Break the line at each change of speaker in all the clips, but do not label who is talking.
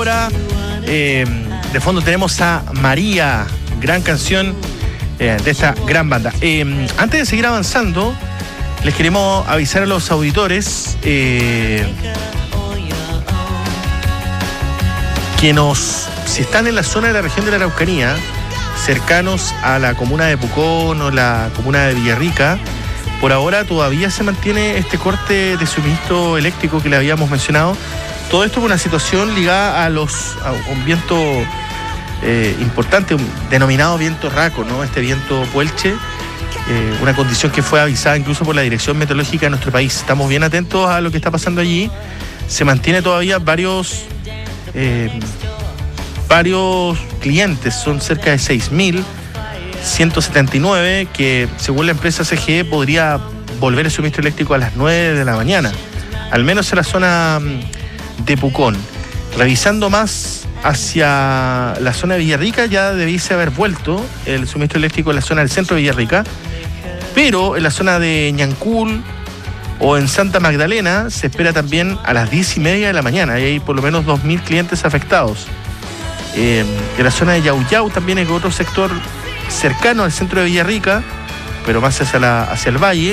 hora. De fondo tenemos a María, gran canción de esta gran banda. Antes de seguir avanzando, les queremos avisar a los auditores que si están en la zona de la región de la Araucanía, cercanos a la comuna de Pucón o la comuna de Villarrica, por ahora todavía se mantiene este corte de suministro eléctrico que le habíamos mencionado. Todo esto con una situación ligada a un viento importante, denominado viento raco, ¿no? Este viento puelche, una condición que fue avisada incluso por la Dirección Meteorológica de nuestro país. Estamos bien atentos a lo que está pasando allí. Se mantiene todavía varios clientes, son cerca de 6.179, que según la empresa CGE podría volver el suministro eléctrico a las 9 de la mañana, al menos en la zona de Pucón. Revisando más hacia la zona de Villarrica, ya debiese haber vuelto el suministro eléctrico en la zona del centro de Villarrica, pero en la zona de Ñancul o en Santa Magdalena se espera también a las 10:30 de la mañana, y hay por lo menos 2.000 clientes afectados. En la zona de Yauyau también hay otro sector cercano al centro de Villarrica, pero más hacia el valle,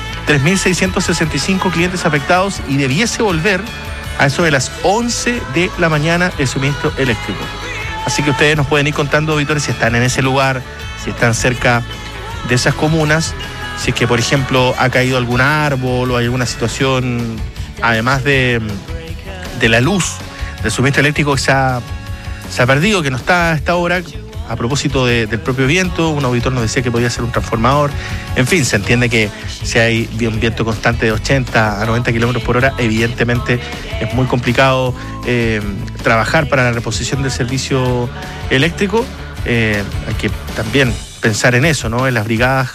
3.665 clientes afectados, y debiese volver a eso de las 11 de la mañana el suministro eléctrico. Así que ustedes nos pueden ir contando, auditores, si están en ese lugar, si están cerca de esas comunas, si es que, por ejemplo, ha caído algún árbol o hay alguna situación, además de la luz, del suministro eléctrico que se ha perdido, que no está a esta hora. A propósito del propio viento, un auditor nos decía que podía ser un transformador. En fin, se entiende que si hay un viento constante de 80 a 90 kilómetros por hora, evidentemente es muy complicado trabajar para la reposición del servicio eléctrico. Hay que también pensar en eso, ¿no? En las brigadas